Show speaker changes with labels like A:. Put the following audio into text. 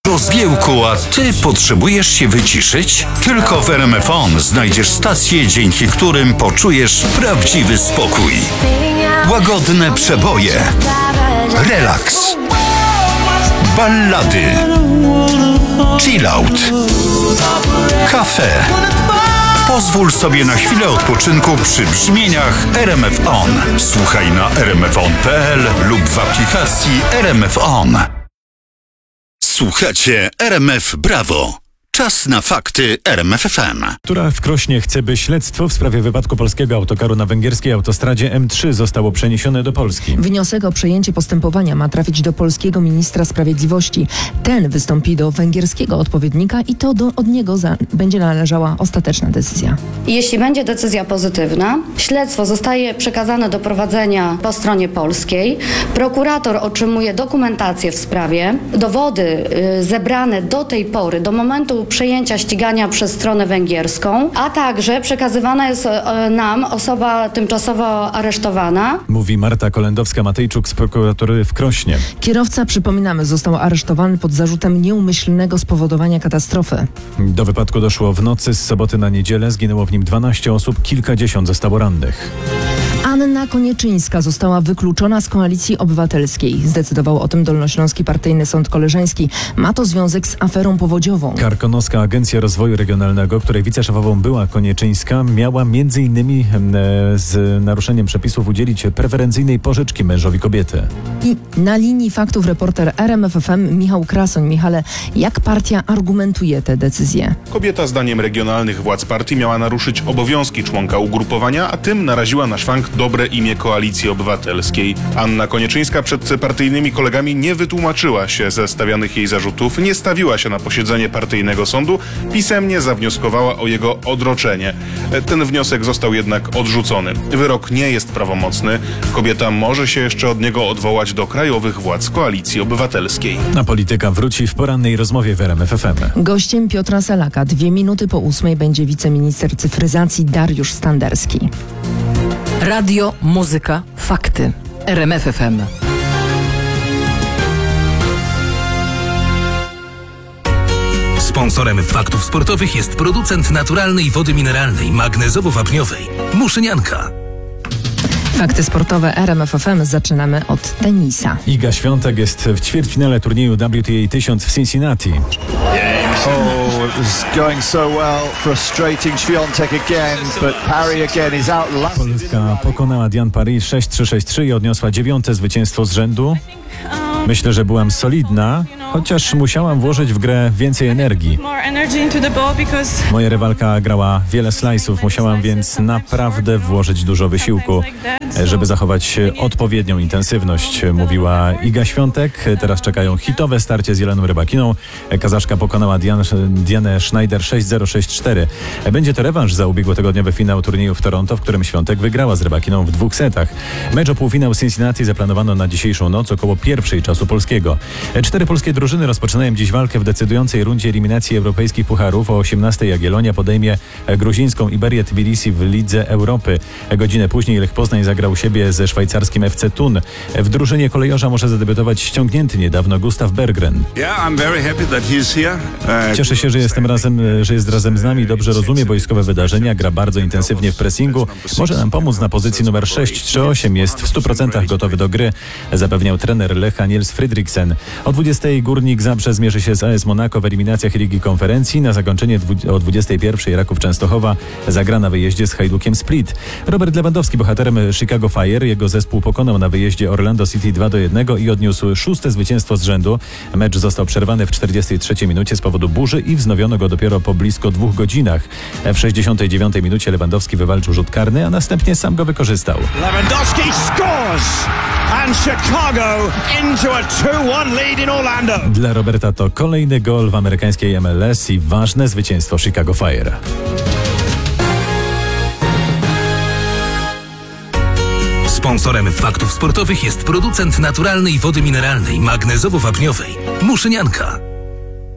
A: Do zgiełku, a ty potrzebujesz się wyciszyć? Tylko w RMF On znajdziesz stacje, dzięki którym poczujesz prawdziwy spokój. Łagodne przeboje, relaks, ballady, chillout, kafe. Pozwól sobie na chwilę odpoczynku przy brzmieniach RMF On. Słuchaj na rmfon.pl lub w aplikacji RMF On. Słuchacie RMF Brawo. Czas na fakty RMF FM.
B: Która w Krośnie chce, by śledztwo w sprawie wypadku polskiego autokaru na węgierskiej autostradzie M3 zostało przeniesione do Polski.
C: Wniosek o przejęcie postępowania ma trafić do polskiego ministra sprawiedliwości. Ten wystąpi do węgierskiego odpowiednika i to od niego będzie należała ostateczna decyzja.
D: Jeśli będzie decyzja pozytywna, śledztwo zostaje przekazane do prowadzenia po stronie polskiej. Prokurator otrzymuje dokumentację w sprawie, dowody zebrane do tej pory, do momentu przejęcia ścigania przez stronę węgierską, a także przekazywana jest nam osoba tymczasowo aresztowana.
B: Mówi Marta Kolendowska-Matejczuk z prokuratury w Krośnie.
C: Kierowca, przypominamy, został aresztowany pod zarzutem nieumyślnego spowodowania katastrofy.
B: Do wypadku doszło w nocy z soboty na niedzielę. Zginęło w nim 12 osób, kilkadziesiąt zostało rannych.
C: Anna Konieczynska została wykluczona z Koalicji Obywatelskiej. Zdecydował o tym Dolnośląski Partyjny Sąd Koleżeński. Ma to związek z aferą powodziową.
B: Karkonoska Agencja Rozwoju Regionalnego, której wiceszefową była Konieczynska, miała m.in. z naruszeniem przepisów udzielić preferencyjnej pożyczki mężowi kobiety.
C: I na linii faktów reporter RMF FM Michał Krasoń. Michale, jak partia argumentuje tę decyzję?
E: Kobieta zdaniem regionalnych władz partii miała naruszyć obowiązki członka ugrupowania, a tym naraziła na szwank dobre imię Koalicji Obywatelskiej. Anna Konieczynska przed partyjnymi kolegami nie wytłumaczyła się ze stawianych jej zarzutów, nie stawiła się na posiedzenie partyjnego sądu, pisemnie zawnioskowała o jego odroczenie. Ten wniosek został jednak odrzucony. Wyrok nie jest prawomocny. Kobieta może się jeszcze od niego odwołać do krajowych władz Koalicji Obywatelskiej.
B: A polityka wróci w porannej rozmowie w RMF FM.
C: Gościem Piotra Selaka 2 minuty po 8 będzie wiceminister cyfryzacji Dariusz Standerski.
F: Radio, muzyka, fakty. RMF FM.
G: Sponsorem faktów sportowych jest producent naturalnej wody mineralnej, magnezowo-wapniowej Muszynianka.
C: Fakty sportowe RMF FM zaczynamy od tenisa.
B: Iga Świątek jest w ćwierćfinale turnieju WTA 1000 w Cincinnati.
H: Oh, it was going so well. Frustrating Świątek again, but Parry again is out.
B: Polska pokonała Diane Parry 6-3, 6-3 i odniosła 9. zwycięstwo z rzędu. Myślę, że byłam solidna, chociaż musiałam włożyć w grę więcej energii. Moja rywalka grała wiele slajdów, musiałam więc naprawdę włożyć dużo wysiłku, żeby zachować odpowiednią intensywność, mówiła Iga Świątek. Teraz czekają hitowe starcie z Jeleną Rybakiną. Kazaszka pokonała Dianę Schneider 6-0, 6-4. Będzie to rewanż za ubiegłotygodniowy finał turnieju w Toronto, w którym Świątek wygrała z Rybakiną w 2 setach. Mecz o półfinał Cincinnati zaplanowano na dzisiejszą noc około 1:00 czasu polskiego. 4 polskie drużyny rozpoczynają dziś walkę w decydującej rundzie eliminacji europejskich pucharów. O 18:00 Jagiellonia podejmie gruzińską Iberię Tbilisi w Lidze Europy. Godzinę później Lech Poznań zagrał u siebie ze szwajcarskim FC Thun. W drużynie kolejorza może zadebiutować ściągnięty niedawno Gustav Berggren. Cieszę się, że jest razem z nami, dobrze rozumie wojskowe wydarzenia, gra bardzo intensywnie w pressingu. Może nam pomóc na pozycji numer 6-3-8. Jest w 100% gotowy do gry, zapewniał trener Lecha Niels Fridriksen. O 20:00 Górnik Zabrze zmierzy się z AS Monaco w eliminacjach Ligi Konferencji. Na zakończenie o 21:00 Raków Częstochowa zagra na wyjeździe z Hajdukiem Split. Robert Lewandowski, bohaterem Chicago Fire. Jego zespół pokonał na wyjeździe Orlando City 2-1 i odniósł 6. zwycięstwo z rzędu. Mecz został przerwany w 43 minucie z powodu burzy i wznowiono go dopiero po blisko 2 godzinach. W 69 minucie Lewandowski wywalczył rzut karny, a następnie sam go wykorzystał.
I: Lewandowski scores and Chicago into a 2-1 lead in Orlando.
B: Dla Roberta to kolejny gol w amerykańskiej MLS i ważne zwycięstwo Chicago Fire.
G: Sponsorem faktów sportowych jest producent naturalnej wody mineralnej, magnezowo-wapniowej Muszynianka.